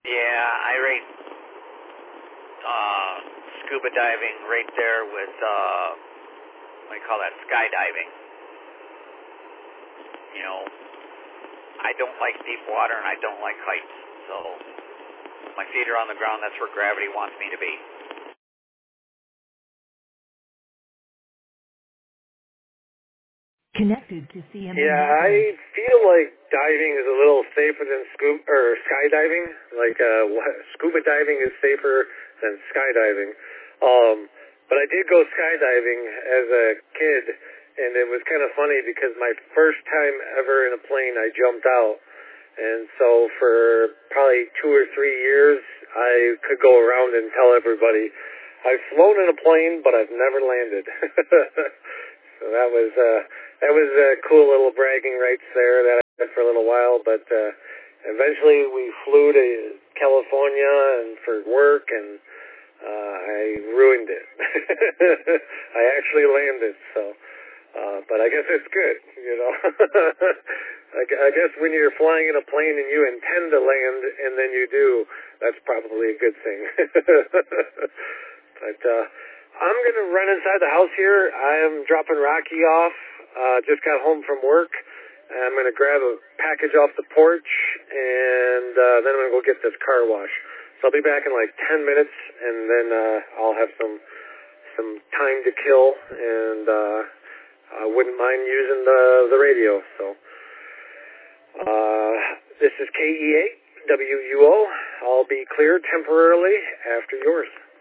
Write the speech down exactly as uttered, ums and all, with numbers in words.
Yeah, I rate uh, scuba diving right there with, uh, what do you call that, skydiving. You know, I don't like deep water and I don't like heights, so my feet are on the ground, that's where gravity wants me to be. Connected to C M M. Yeah, I feel like diving is a little safer than scuba or skydiving. Like uh, scuba diving is safer than skydiving. Um, but I did go skydiving as a kid, and it was kind of funny because my first time ever in a plane, I jumped out, and so for probably two or three years, I could go around and tell everybody I've flown in a plane, but I've never landed. So that was uh, that was uh, cool little bragging rights there that I had for a little while. But uh, eventually we flew to California and for work, and uh, I ruined it. I actually landed, so. Uh, but I guess it's good, you know. I, I guess when you're flying in a plane and you intend to land and then you do, that's probably a good thing. But uh, I'm going to run inside the house here. I am dropping Rocky off. Uh, just got home from work. I'm going to grab a package off the porch, and uh, then I'm going to go get this car wash. So I'll be back in like ten minutes, and then uh, I'll have some some time to kill, and uh, I wouldn't mind using the the radio. So uh, this is K E eight W U O. I'll be cleared temporarily after yours.